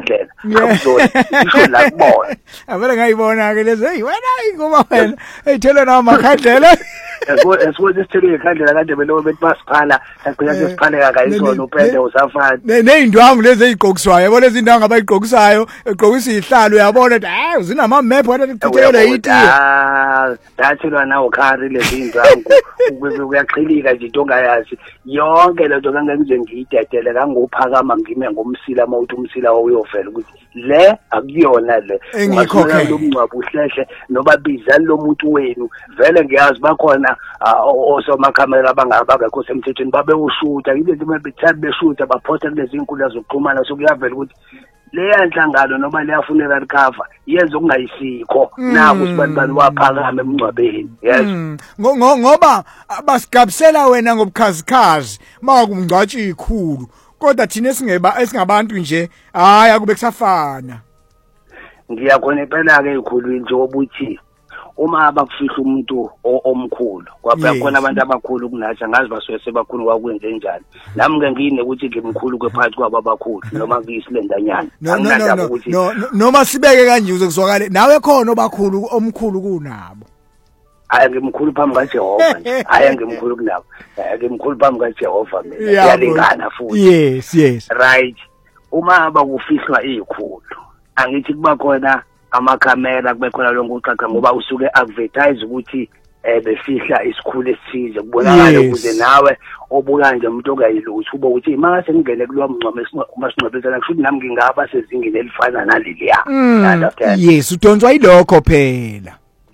ngekhandlela akuzona isho la kubona avele ngayibona ke lezo hey wena ingoma wena eyithele nawo makhandlela esikwezi isithele ngekhandlela kade belo bethi basiphala sagcina sesiphaleka kayizona upende usafana nezindwangu lezi eziqokiswayo yabo lezi ndwangu abayiqokisayo eqokisa ihlalo uyabona ukuthi hayi zinama map wena kuthele yitiye dathelwa nawo khari lezi ndwangu uyaqhilika nje into ongayazi yonke lento kangenze ngiyidedele kangophakama ngime ngomsila mawuthi umsila uyovela ukuthi le akuyona le engikhokhela lo mncwabu uhlehle noba bizani lo muntu wenu vele ngiyazi bakhona osomakhamera abangekho semthethweni babe ushuta yilezi mabethatha beshuta baphosta kulezi inkundla zokuxhumana sokuyavela ukuthi leya nhlangano noma leya funeral cover yenza okungayisikho naku sibantu waphakama emncwabeni yes ngoba basigabisela wena ngobukhazikhazi makumngcwatshe ikhulu kodwa thina esingabantu nje hayi akube kusafana ngiyakhona impela ke ikhulu njengoba uthi uma abakufihla umuntu omkhulu kwaphela khona abantu abakhulu kunathi ngazi basuke sebakhulu kwakwenze njani nami ke ngine ukuthi ngimkhulu kwephathi kwabo abakhulu noma kuyisilendanyana anginazi ukuthi noma sibeke kanje uze kuzwakale nawe khona obakhulu omkhulu kunabo hayi ngimkhulu phambi kaJehova nje hayi ngimkhulu kunabo ngimkhulu phambi kaJehova mina iyalingana futhi yes right uma abakufihlwa izikhulu angithi kuba khona amakhamera kube khona lonke uxaxa ngoba usuke advertise ukuthi befihla isikhulu esithize kubonakala ukuze nawe obuka nje umuntu ongayilutho ube uthi mase ngingene kulowa mncwabo masingcwabisana kusho ukuthi nami ngingaba sezingeni elifana naleliya yes udonswa yilokho phela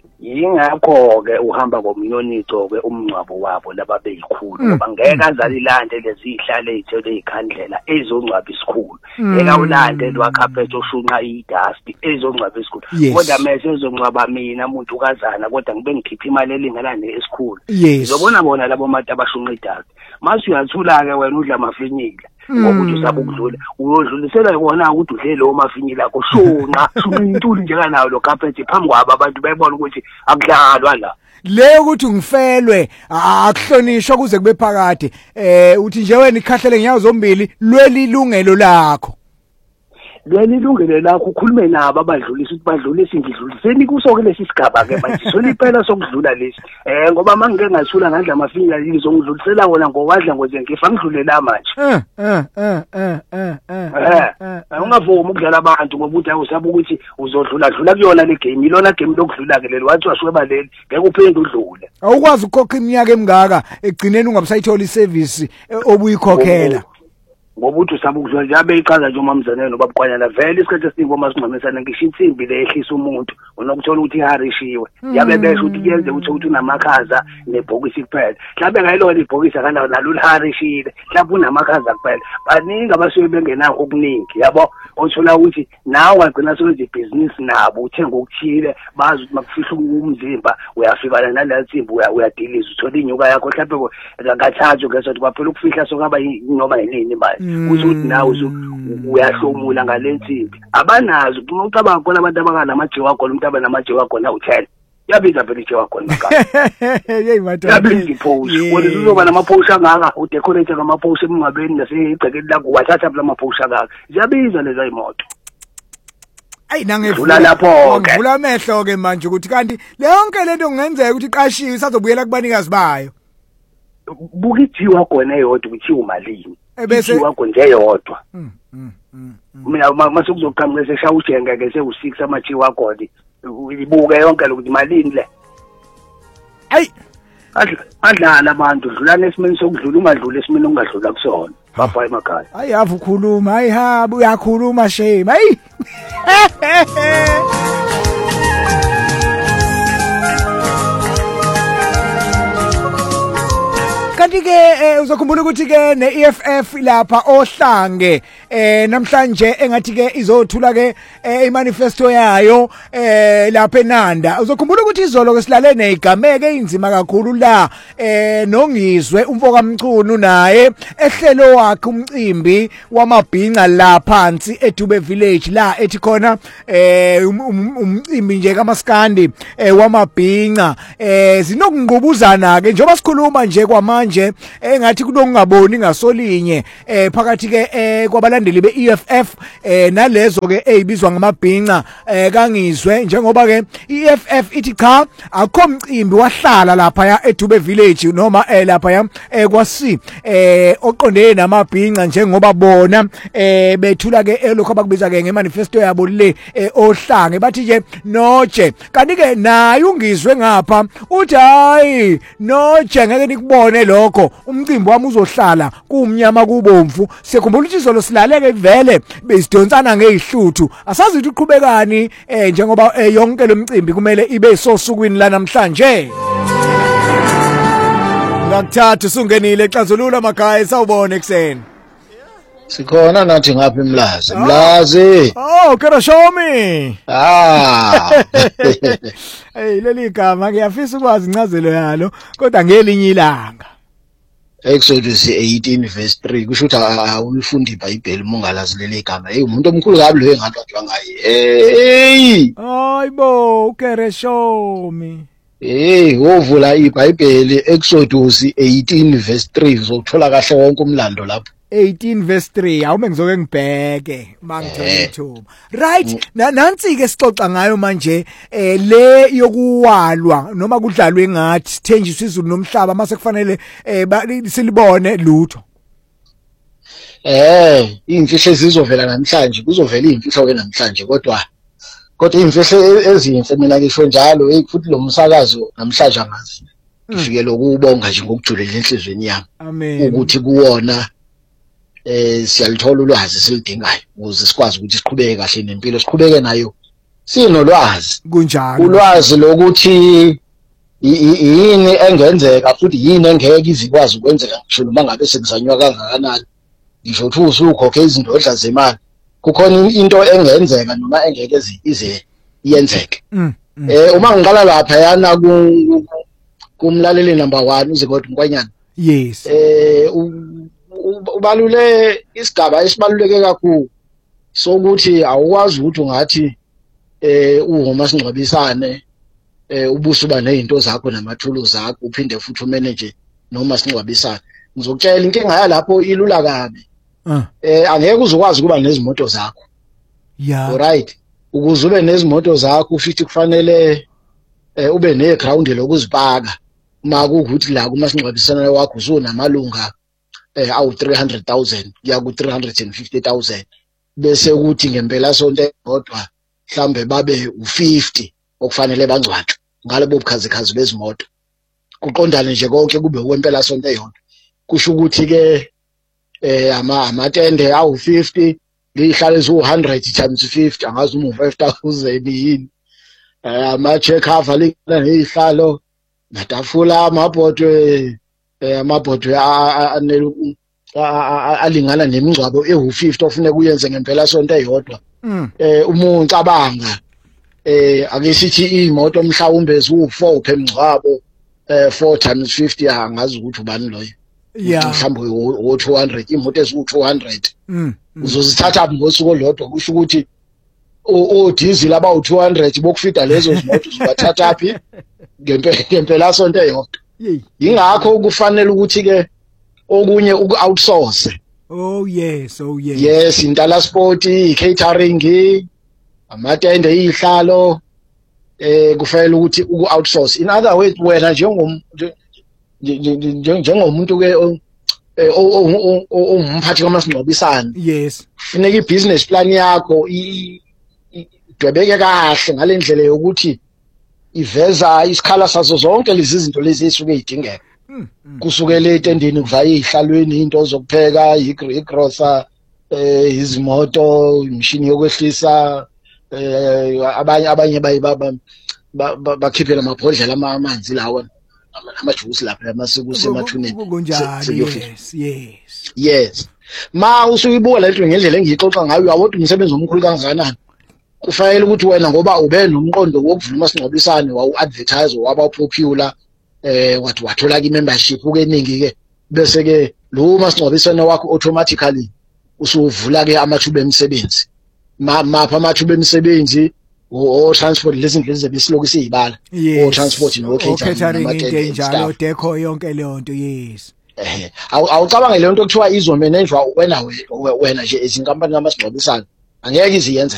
yingakho ke uhamba komnyonito ke umncwabo wabo lababeyikhulu ngoba ngeke azalilande lezi ihlale ezithele ikhandlela ezongcwaba isikhulu eka ulande lwakhaphethe oshunqa idust ezongcwaba isikhulu kodwa mase ezongcwaba mina umuntu kazana kodwa ngibe ngikhipha imali elingana nesikhulu ngizobona bona labo bantu abashunqa idust mase uyathula ke wena udla amafinyila ngokuthi usabukudlula uyodlulisela yona ukuthi udle lo mafinyila akho shunqa intuli njenganawo lo carpet phambi kwabo abantu bayibona ukuthi akudlalwa la le ukuthi ngifelwe akuhlonishwa kuze kube phakade uthi nje wena ikhahlele nyawo zombili lwelilungelo lakho lelilungelo lakho ukhulume nabo abadlulisa ukuthi badlulise ngidluliseni kusoke lesi sigaba ke manje sona impela sokudlula lesi ngoba mangike ngathula ngandla amafinya ngizongidlulisela wona ngokwadla ngoze ngifa ngidlulela manje ungavumi ukudlala abantu ngoba uthi awusabe ukuthi uzodlula kuyona le game ilona game lokudlula ke lelo wathi washwe baleli ngeke uphinde udlule awukwazi ukukhokha iminyaka emingaka egcineni ungabusayithola iservice obuyikhokhela ngoba uthi usabukuzwa nje abeyichaza nje umamzanene nobabukwanyana vele isikhathi esiningi uma singcwamisana ngisho insimbi le ehlisa umuntu unokuthola ukuthi iharishiwe yabe besho ukuthi kuyenze ukuthi unamakhaza nebhokisi kuphela mhlawumbe ngayilona ibhokisi akanawo nalo liharishile mhlawumbe unamakhaza kuphela baningi abasuke bengenakho okuningi yabo othola ukuthi nawe wagcina sokwenza ibhizinisi nabo uthenga okuthile bazi ukuthi makufihla umzimba uyafikana nalezi nsimbi uyadiliza uthola inyuka yakho mhlawumbe kathathu ngesothi kwaphela ukufihla sokaba noma yini manje ukuthi nawe uyahlomula ngalensimbi abanazo ucabanga khona abantu abakana amaje wakho umuntu abanamaje wakho na u10 yabiza phela ije wakho ngaka hey madodana yabiza ipost wena uzoba namapost angaka udecorate ngamapost emngcwabeni nasegcekeni lakho wathatha phela amapost angaka ziyabiza leza imoto ayi nangevula lapho ke ngivula amehlo ke manje ukuthi kanti lonke lento ngenzeka ukuthi iqashiwe isazobuyela kubanikazi bayo buka ijiwa khona eyodwa ukuthi umalini bese wakho nje yodwa mina mase kuzoqhamuka seshawujenga ke sewu6 amachi wakho ibuke yonke lokuthi malini le ayi adlala abantu dlulana esimeni sokudlula ungadlula esimeni ongadlula kusona bapha emakhaya hayi ava ukhuluma hayi hamba uyakhuluma shame hayi kanti ke uzokhumbula ukuthi ke neEFF lapha ohlange namhlanje engathi ke izothula ke imanifesto yayo lapha eNanda uzokhumbula ukuthi izolo ke silale nezigameke einzima kakhulu la nongizwe umfoka Mchunu naye ehlelo wakhe umcimbi wamabhinqa la phansi eDube Village la ethi khona umcimbi nje kaMaskandi wamabhinqa zinokungqubuzana ke njengoba sikhuluma nje kwamanje ke engathi kunokungaboni ngasolinye phakathi ke kwabalandeli beEFF nalezo ke ezibizwa ngamabhinqa kangizwe njengoba ke iEFF ithi cha akho mcimbi wahlala lapha ya eDube Village noma lapha ya kwaSi oqondene namabhinqa njengoba bona bethula ke lokho abakubiza ke ngemanifesto yabo le ohlange bathi nje noje kanti ke naye ungizwe ngapha uthi hayi noje ngeke nikubone lokho umcimbi wami uzohlala kumnyama kubomvu sikhumbula ukuthi izolo silaleke vele besidonsana ngezihluthu asazi ukuthi uqhubekani njengoba yonke lo mcimbi kumele ibe sosukwini la namhlanje ngakuthatha sungenile exazulula makhaya sawubona ekseni sikhona nathi ngapha Mlazi kera show me hey leli gama ngiyafisa ukwazi incazelo yalo kodwa ngelinye ilanga Exodus 18 verse 3 kusho ukuthi awulifundi iBhayibheli mongalazi leli gama hey umuntu omkhulu kabi lo engathwa ngaye hey hayibo kera show me hey wovula iBhayibheli Exodus 18 verse 3 uzothola kahle wonke umlando lapho 18 verse 3 awume ngizoke ngibheke mangithola ithuba right nansi ke sixoxa ngayo manje le yokuwalwa noma kudlalwe ngathi sithenjiswa izulu nomhlaba mase kufanele silibone lutho imfihlo ezizovela namhlanje kuzovela imfihlo ke namhlanje kodwa imfihlo ezinhle mina ngisho njalo futhi lo msakazo namhlanje angazi ngifike lokubonga nje ngokujulela enhlizweni yami amen ukuthi kuwona siyalithola ulwazi silidingayo ukuze sikwazi ukuthi siqhubeke kahle nempilo siqhubeke nayo sinolwazi kunjalo ulwazi lokuthi yini engenzeka futhi yini engeke izikwazi ukwenzeka ngisho noma ngabe sekuzanywa kangakanani ngisho ukuthi usukhokhe izindodla zemali kukhona into engenzeka noma engeke ize iyenzeke uma ngiqala lapha yana kumlaleli number 1 uZekode Mkwanyana yes ubalule isigaba esibaluleke kakhulu sokuthi awukwazi ukuthi ungathi uhoma singcwabisane ubuso ba nezinto zakho namathuluzi akho uphinde futhi umanage noma singcwabisane ngizokutshela inkinga yalapho ilula kabi angeke uzokwazi kuba nezimoto zakho yeah alright ukuze ube nezimoto zakho futhi kufanele ube neground lokuzipaka uma kuukuthi la kuma singcwabisana wakho usunamalunga awu 300,000 kuya ku 350,000 bese kuthi ngempela sonto kodwa mhlambe babe u50 okufanele bangcwatshwe ngalabo bukhazikhazi bezimoto kuqondane nje konke kube ukwempela sonto eyodwa kusho ukuthi ke amatende awu 50 lihlale zu100 times 50 angazi uma 5,000 yini ama-check cover lingana nezihlalo natafula amabhodwe alingana nemingcwabo ewu50 ofuneka uyenze ngempela sonto eyodwa uma ucabanga ake sithi imoto mhlawumbe ezu4 phemngcwabo 4 times 50 angazi ukuthi ubani loyo mhlawumbe o200 imoto ezu200 uzozithatha ngosuku olodwa kusho ukuthi diesel abawu200 bokufida lezo zimoto uzobathatha phi ngempela sonto eyodwa ingakho kufanele ukuthi ke okunye uku-outsource yes intala sport catering amatende izihlalo kufanele ukuthi uku-outsource in other words wena njengomuntu ke ongumphathi kamasingcwabisane yes funeka i-business plan yakho idwebeke kahle ngalendlela yokuthi iveza isikhala sazo zonke lezi zinto lezi esuke idingeka kusukela etendeni kuva izihlalweni into zokupheka igrocer izimoto imishini yokwehlisa abanye bakhiphe lamabhodlela amanzi lawo amajuice lapha amasiko semathuneni yes ma usuyibuka lento ngendlela engiyixoxa ngayo uyabona umsebenzi omkhulu kangakanani kufanele ukuthi wena ngoba ube nomqondo wokuvula umasingcwabisane wawu-advertise waba popular wathi wathola i-membership ukeningi ke bese ke lo masingcwabisane wakho automatically usuvula ke amathuba emisebenzi mapha amathuba emisebenzi o transport lezi ndlela zebisiloko siyibala o transport no catering into enjalo deco yonke leyo nto yes awucabange le nto kuthiwa izomanejwa wena nje izinkampani kamasingcwabisane angeke iziyenze